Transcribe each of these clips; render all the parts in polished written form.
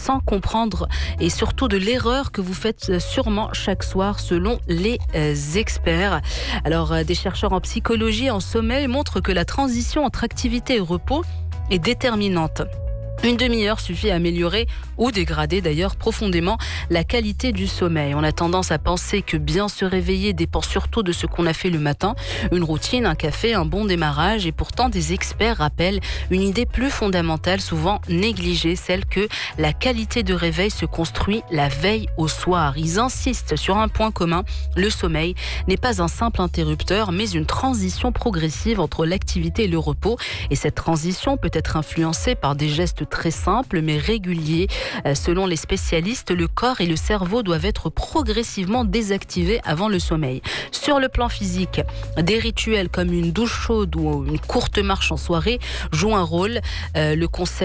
sans comprendre et surtout de l'erreur que vous faites sûrement chaque soir selon les experts. Alors, des chercheurs en psychologie et en sommeil montrent que la transition entre activité et repos est déterminante. Une demi-heure suffit à améliorer ou dégrader d'ailleurs profondément la qualité du sommeil. On a tendance à penser que bien se réveiller dépend surtout de ce qu'on a fait le matin, une routine, un café, un bon démarrage. Et pourtant, des experts rappellent une idée plus fondamentale, souvent négligée, celle que la qualité de réveil se construit la veille au soir. Ils insistent sur un point commun, le sommeil n'est pas un simple interrupteur, mais une transition progressive entre l'activité et le repos. Et cette transition peut être influencée par des gestes très simple mais régulier. Selon les spécialistes, le corps et le cerveau doivent être progressivement désactivés avant le sommeil. Sur le plan physique, des rituels comme une douche chaude ou une courte marche en soirée jouent un rôle. Les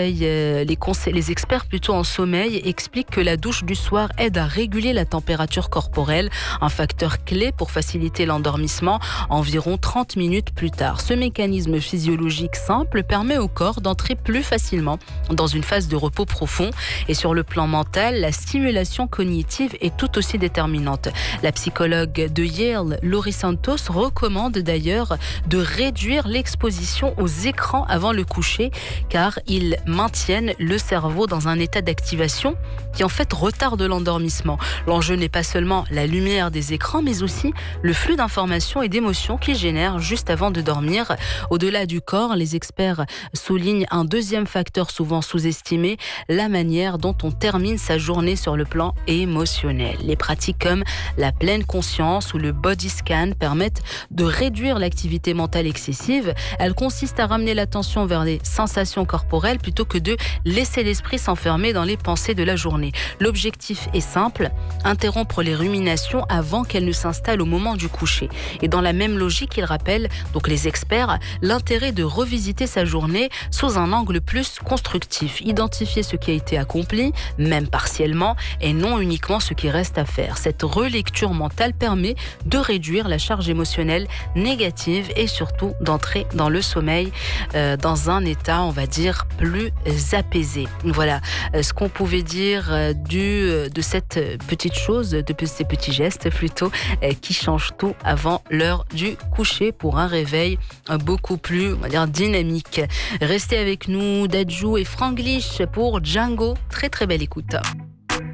experts plutôt en sommeil expliquent que la douche du soir aide à réguler la température corporelle, un facteur clé pour faciliter l'endormissement environ 30 minutes plus tard. Ce mécanisme physiologique simple permet au corps d'entrer plus facilement dans une phase de repos profond. Et sur le plan mental, la stimulation cognitive est tout aussi déterminante. La psychologue de Yale, Laurie Santos, recommande d'ailleurs de réduire l'exposition aux écrans avant le coucher car ils maintiennent le cerveau dans un état d'activation qui en fait retarde l'endormissement. L'enjeu n'est pas seulement la lumière des écrans mais aussi le flux d'informations et d'émotions qu'ils génèrent juste avant de dormir. Au-delà du corps, les experts soulignent un deuxième facteur souvent sous-estimé, la manière dont on termine sa journée sur le plan émotionnel. Les pratiques comme la pleine conscience ou le body scan permettent de réduire l'activité mentale excessive. Elles consistent à ramener l'attention vers les sensations corporelles plutôt que de laisser l'esprit s'enfermer dans les pensées de la journée. L'objectif est simple, interrompre les ruminations avant qu'elles ne s'installent au moment du coucher. Et dans la même logique, ils rappellent, donc les experts, l'intérêt de revisiter sa journée sous un angle plus constructif. Identifier ce qui a été accompli, même partiellement, et non uniquement ce qui reste à faire. Cette relecture mentale permet de réduire la charge émotionnelle négative et surtout d'entrer dans le sommeil dans un état, on va dire, plus apaisé. Voilà ce qu'on pouvait dire de cette petite chose, de ces petits gestes plutôt, qui changent tout avant l'heure du coucher pour un réveil beaucoup plus, on va dire, dynamique. Restez avec nous, Dadju et Franglish pour Django. Très très belle écoute.